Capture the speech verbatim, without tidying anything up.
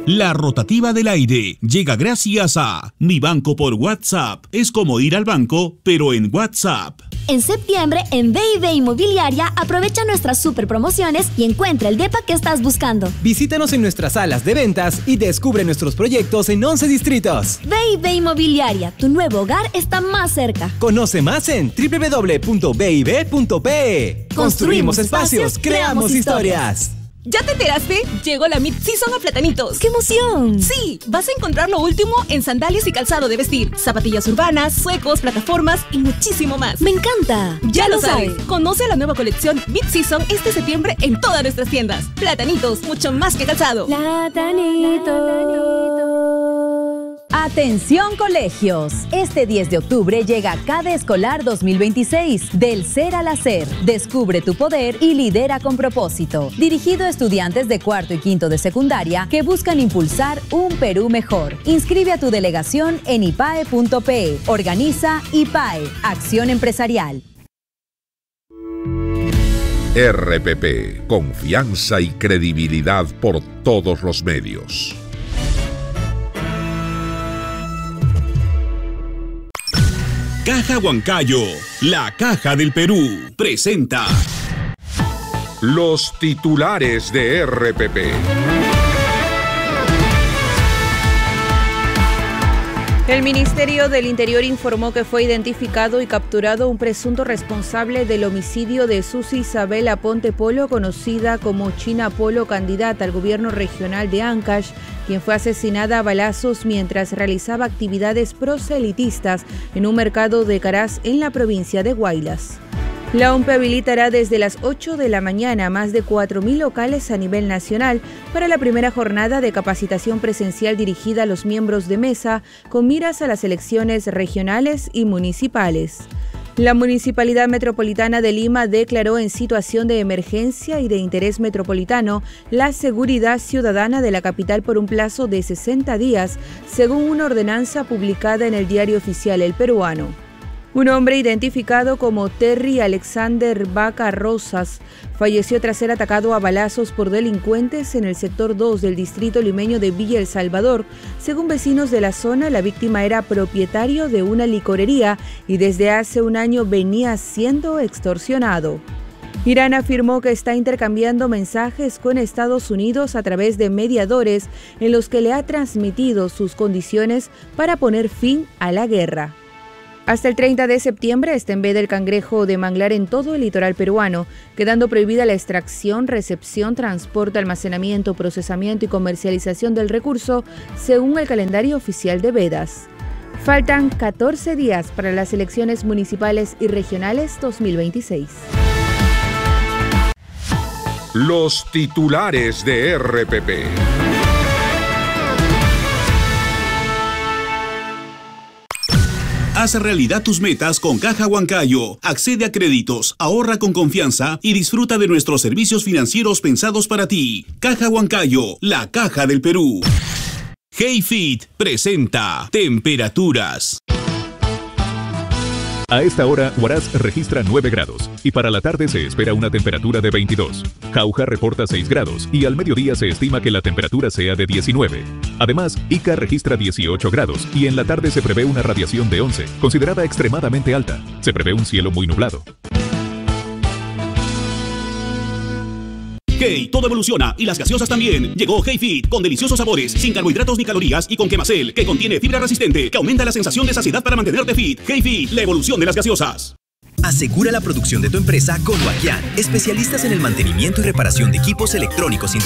La rotativa del aire llega gracias a Mi Banco por WhatsApp. Es como ir al banco, pero en WhatsApp. En septiembre, en B y B Inmobiliaria, aprovecha nuestras super promociones y encuentra el depa que estás buscando. Visítanos en nuestras salas de ventas y descubre nuestros proyectos en once distritos. B y B Inmobiliaria, tu nuevo hogar está más cerca. Conoce más en doble u doble u doble u punto b i b punto p e. Construimos espacios, creamos historias. ¿Ya te enteraste? Llegó la Mid-Season a Platanitos. ¡Qué emoción! Sí, vas a encontrar lo último en sandalias y calzado de vestir, zapatillas urbanas, suecos, plataformas y muchísimo más. ¡Me encanta! Ya, ya lo sabes. sabes. Conoce la nueva colección Mid-Season este septiembre en todas nuestras tiendas. Platanitos, mucho más que calzado. Platanitos. Atención colegios, este diez de octubre llega CADE Escolar dos mil veintiséis, del ser al hacer, descubre tu poder y lidera con propósito, dirigido a estudiantes de cuarto y quinto de secundaria que buscan impulsar un Perú mejor. Inscribe a tu delegación en i p a e punto p e, organiza I P A E, Acción Empresarial. R P P, confianza y credibilidad por todos los medios. Caja Huancayo, la Caja del Perú, presenta los titulares de R P P. El Ministerio del Interior informó que fue identificado y capturado un presunto responsable del homicidio de Susi Isabel Aponte Polo, conocida como China Polo, candidata al gobierno regional de Ancash, quien fue asesinada a balazos mientras realizaba actividades proselitistas en un mercado de Caraz en la provincia de Huaylas. La O M P E habilitará desde las ocho de la mañana más de cuatro mil locales a nivel nacional para la primera jornada de capacitación presencial dirigida a los miembros de mesa con miras a las elecciones regionales y municipales. La Municipalidad Metropolitana de Lima declaró en situación de emergencia y de interés metropolitano la seguridad ciudadana de la capital por un plazo de sesenta días, según una ordenanza publicada en el Diario Oficial El Peruano. Un hombre identificado como Terry Alexander Vaca Rosas falleció tras ser atacado a balazos por delincuentes en el sector dos del distrito limeño de Villa El Salvador. Según vecinos de la zona, la víctima era propietario de una licorería y desde hace un año venía siendo extorsionado. Irán afirmó que está intercambiando mensajes con Estados Unidos a través de mediadores en los que le ha transmitido sus condiciones para poner fin a la guerra. Hasta el treinta de septiembre está en veda el cangrejo de manglar en todo el litoral peruano, quedando prohibida la extracción, recepción, transporte, almacenamiento, procesamiento y comercialización del recurso, según el calendario oficial de vedas. Faltan catorce días para las elecciones municipales y regionales dos mil veintiséis. Los titulares de R P P. Haz realidad tus metas con Caja Huancayo. Accede a créditos, ahorra con confianza y disfruta de nuestros servicios financieros pensados para ti. Caja Huancayo, la Caja del Perú. HeyFit presenta temperaturas. A esta hora, Huaraz registra nueve grados y para la tarde se espera una temperatura de veintidós. Jauja reporta seis grados y al mediodía se estima que la temperatura sea de diecinueve. Además, Ica registra dieciocho grados y en la tarde se prevé una radiación de once, considerada extremadamente alta. Se prevé un cielo muy nublado. Hey, todo evoluciona y las gaseosas también. Llegó HeyFit con deliciosos sabores, sin carbohidratos ni calorías y con Quemacel, que contiene fibra resistente, que aumenta la sensación de saciedad para mantenerte fit. HeyFit, la evolución de las gaseosas. Asegura la producción de tu empresa con Wakian, especialistas en el mantenimiento y reparación de equipos electrónicos industriales.